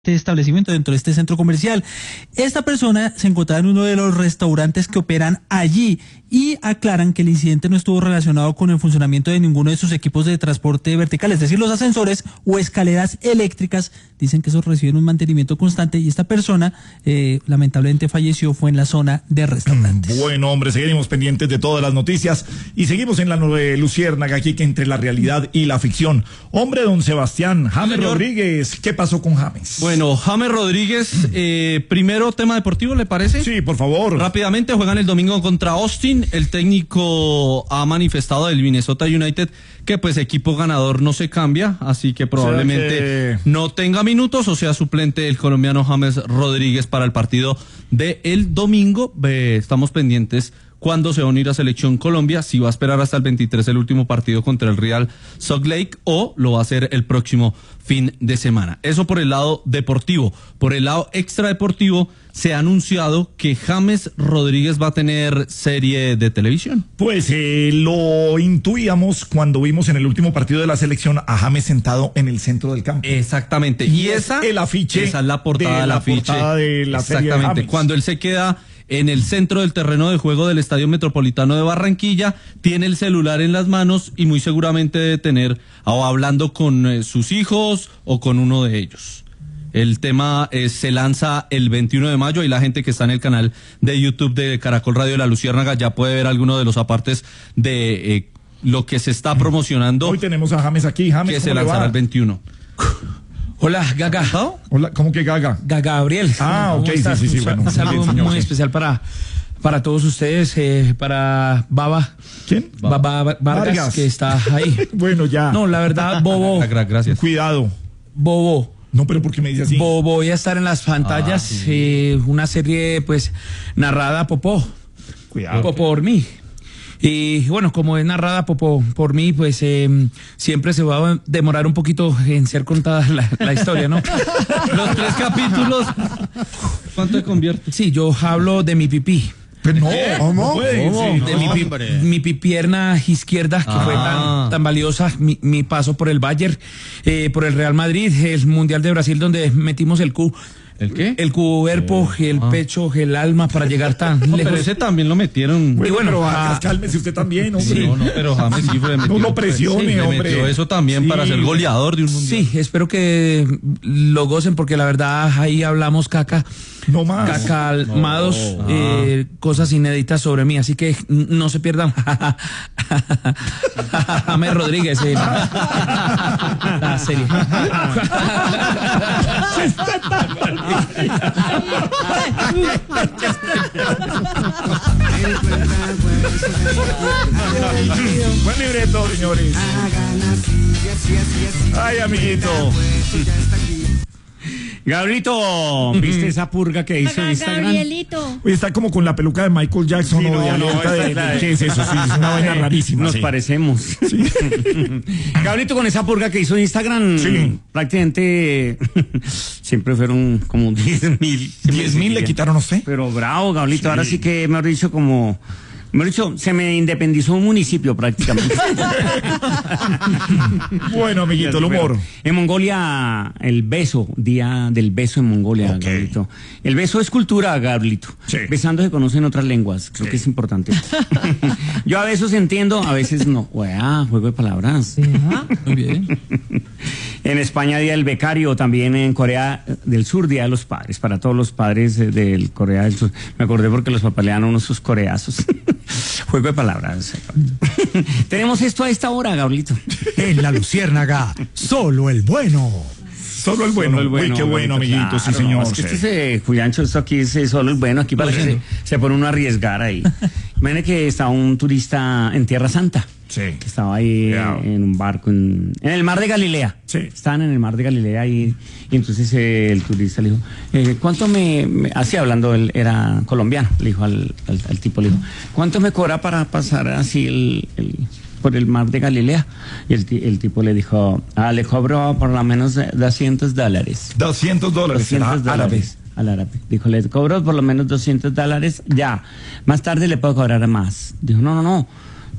establecimiento, dentro de este centro comercial. Esta persona se encontraba en uno de los restaurantes que operan allí y aclaran que el incidente no estuvo relacionado con el funcionamiento de ninguno de sus equipos de transporte vertical, es decir, los ascensores o escaleras eléctricas. Dicen que esos reciben un mantenimiento constante y esta persona lamentablemente falleció, fue en la zona de restaurantes. Bueno, hombre, seguiremos pendientes de todas las noticias y seguimos en la Luciérnaga, aquí que entre la realidad y la ficción. Hombre, don Sebastián, James Rodríguez, ¿qué pasó con James? Bueno, James Rodríguez, primero tema deportivo, ¿le parece? Sí, por favor. Rápidamente, juegan el domingo contra Austin. El técnico ha manifestado del Minnesota United que pues equipo ganador no se cambia, así que probablemente no tenga minutos o sea suplente el colombiano James Rodríguez para el partido de el domingo. Estamos pendientes cuándo se va a unir a Selección Colombia, si va a esperar hasta el 23 el último partido contra el Real Salt Lake o lo va a hacer el próximo fin de semana. Eso por el lado deportivo. Por el lado extradeportivo, se ha anunciado que James Rodríguez va a tener serie de televisión. Pues lo intuíamos cuando vimos en el último partido de la selección a James sentado en el centro del campo. Exactamente. Y esa el afiche, esa es la portada del afiche. Portada de la serie de exactamente. James. Cuando él se queda en el centro del terreno de juego del Estadio Metropolitano de Barranquilla, tiene el celular en las manos y muy seguramente debe tener o hablando con sus hijos o con uno de ellos. El tema se lanza el 21 de mayo y la gente que está en el canal de YouTube de Caracol Radio de la Luciérnaga ya puede ver algunos de los apartes de lo que se está promocionando. Hoy tenemos a James aquí. James, que se lanzará el 21. Hola, Gaga. ¿Ah? Hola, ¿cómo que Gaga? Gaga Gabriel. Ah, ok, sí. Bueno, un saludo muy especial para todos ustedes, para Baba. ¿Quién? Baba Vargas, que está ahí. Bueno, ya. No, la verdad, Bobo. Gracias. Cuidado. Bobo. No, pero ¿por qué me dice así? Voy a estar en las pantallas, sí. Una serie, pues, narrada Cuidado. por mí. Y bueno, como es narrada por mí, pues siempre se va a demorar un poquito en ser contada la historia, ¿no? Los 3 capítulos, ¿cuánto te convierte? Sí, yo hablo de mi pipí. Pero no puede. Sí, De mi pierna izquierda, que fue tan valiosa, mi paso por el Bayern, por el Real Madrid, el Mundial de Brasil, donde metimos el Q. ¿El qué? El cuerpo, el pecho, el alma para llegar tan lejos. Pero ese también lo metieron. Bueno, pero cálmese usted también, hombre. Sí. No, pero James sí le metió. No lo presione, le hombre. metió eso también para ser goleador de un mundial. Sí, espero que lo gocen porque la verdad ahí hablamos caca. No más. Cacalmados, cosas inéditas sobre mí, así que no se pierdan. James Rodríguez, la serie. Buen libreto, señores. Ay, amiguito. Gabrielito, ¿viste esa purga que hizo Instagram? Gabrielito. Oye, está como con la peluca de Michael Jackson o de alerta de ¿qué es eso? Sí, es una vaina rarísima. Nos parecemos. Sí. Gabrielito, con esa purga que hizo Instagram, prácticamente siempre fueron como 10.000. 10.000 le quitaron a usted. Pero bravo, Gabrielito, ahora sí que me ha dicho se me independizó un municipio prácticamente. Bueno, amiguito, el humor. En Mongolia, el beso, día del beso en Mongolia, Gabrielito. El beso es cultura, Gabrielito. Sí. Besando se conocen otras lenguas, creo que es importante. Yo a veces entiendo, a veces no. Juego de palabras. Muy bien. En España, Día del Becario, también en Corea del Sur, Día de los Padres, para todos los padres del Corea del Sur. Me acordé porque los papás le dan unos sus coreazos. Juego de palabras. Tenemos esto a esta hora, Gabrielito. En la Luciérnaga, solo el bueno. Solo el bueno. Uy, qué bueno, amiguito, claro, sí, señor. Es que Juliancho, esto aquí es solo el bueno, aquí para que se pone uno a arriesgar ahí. Imagínate que estaba un turista en Tierra Santa. Sí. Estaba ahí en un barco en el mar de Galilea. Sí. Estaban en el mar de Galilea y entonces el turista le dijo, ¿cuánto así hablando, él era colombiano, le dijo al tipo, le dijo, ¿cuánto me cobra para pasar así por el mar de Galilea? Y el tipo le dijo, le cobro por lo menos $200. $200. $200 al árabe. Dijo, le cobro por lo menos $200, ya. Más tarde le puedo cobrar más. Dijo, no.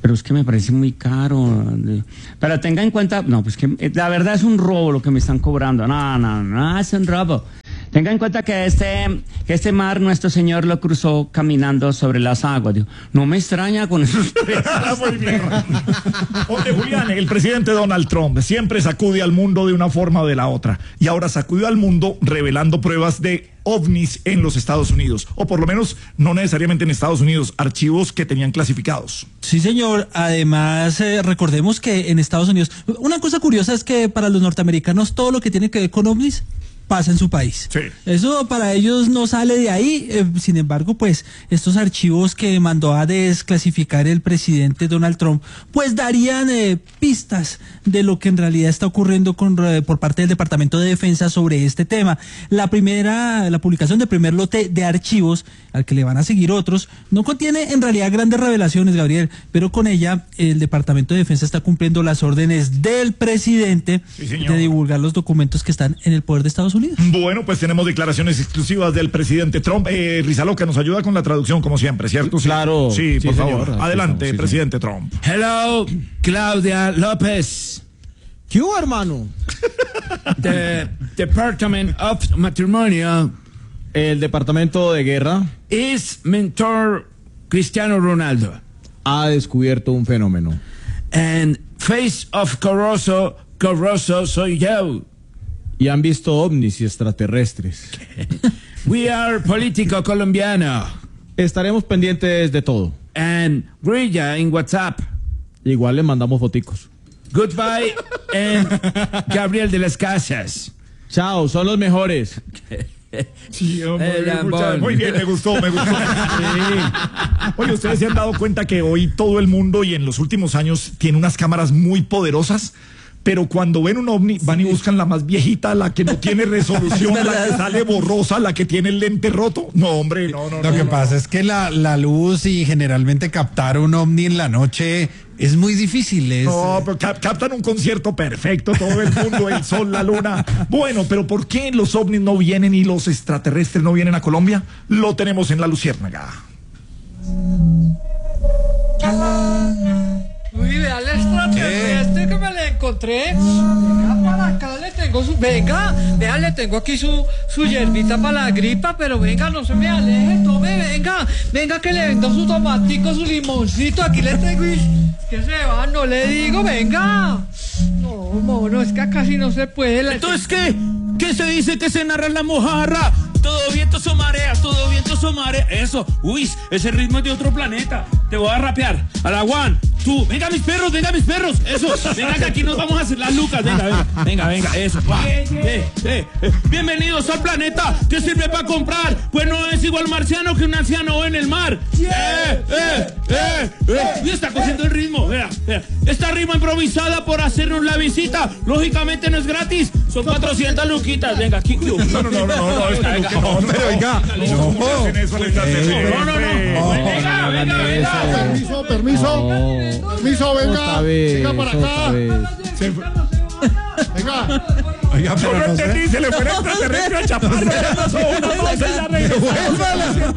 Pero es que me parece muy caro. Pero tenga en cuenta, no, pues que la verdad es un robo lo que me están cobrando. No, es un robo. Tenga en cuenta que este mar nuestro Señor lo cruzó caminando sobre las aguas. Digo, no me extraña con esos precios. Muy bien. Oye, Julián, el presidente Donald Trump siempre sacude al mundo de una forma o de la otra. Y ahora sacudió al mundo revelando pruebas de ovnis en los Estados Unidos, o por lo menos no necesariamente en Estados Unidos, archivos que tenían clasificados. Sí, señor. Además, recordemos que en Estados Unidos, una cosa curiosa es que para los norteamericanos todo lo que tiene que ver con ovnis pasa en su país. Sí. Eso para ellos no sale de ahí. Sin embargo, pues estos archivos que mandó a desclasificar el presidente Donald Trump, pues darían pistas de lo que en realidad está ocurriendo por parte del Departamento de Defensa sobre este tema. La publicación del primer lote de archivos, al que le van a seguir otros, no contiene en realidad grandes revelaciones, Gabriel, pero con ella el Departamento de Defensa está cumpliendo las órdenes del presidente de divulgar los documentos que están en el poder de Estados Unidos. Bueno, pues tenemos declaraciones exclusivas del presidente Trump. Rizaloca nos ayuda con la traducción, como siempre, ¿cierto? Sí. Claro. Sí, por favor. Señor. Adelante, Sí, presidente Trump. Hello, Claudia López. ¿Qué hubo, hermano? The Department of Matrimonial El departamento de guerra is mentor Cristiano Ronaldo. ha descubierto un fenómeno. And face of Corroso soy yo. Y han visto ovnis y extraterrestres. We are político colombiano. Estaremos pendientes de todo. And Grilla in WhatsApp. Igual le mandamos foticos. Goodbye and Gabriel de las Casas. Chao, son los mejores. Sí, muy bien, me gustó. Sí. Oye, ustedes se han dado cuenta que hoy todo el mundo y en los últimos años tiene unas cámaras muy poderosas, pero cuando ven un ovni van y buscan la más viejita, la que no tiene resolución, la que sale borrosa, la que tiene el lente roto. No, hombre, no. Lo que pasa es que la luz y generalmente captar un ovni en la noche es muy difícil. No, pero captan un concierto perfecto, todo el mundo, el sol, la luna. Bueno, pero ¿por qué los ovnis no vienen y los extraterrestres no vienen a Colombia? Lo tenemos en La Luciérnaga. Uy, vea el extraterrestre que me le encontré. Venga para acá, le tengo vea, le tengo aquí su hierbita para la gripa, pero venga, no se me aleje, tome, venga que le vendo su tomatico, su limoncito, aquí le tengo y que se va, no le digo, venga. No, mono, es que acá sí no se puede. Entonces, ¿qué se dice que se narra en la mojarra? Todo viento o marea, todo viento o marea. Eso, uy, ese ritmo es de otro planeta. Te voy a rapear. A la Juan, tú, venga mis perros, eso. Venga que aquí nos vamos a hacer las lucas. Venga, eso. Bienvenidos al planeta que sirve para comprar. Pues no es igual marciano que un anciano en el mar. Y está cogiendo el ritmo. Vea. Esta rima improvisada por hacernos la visita. Lógicamente no es gratis. Son 400 luquitas. Venga, aquí. No, pero oiga, Venga. Permiso, venga para acá. Venga. Oiga, pero no entendí, se le fue el extraterrestre a chapar.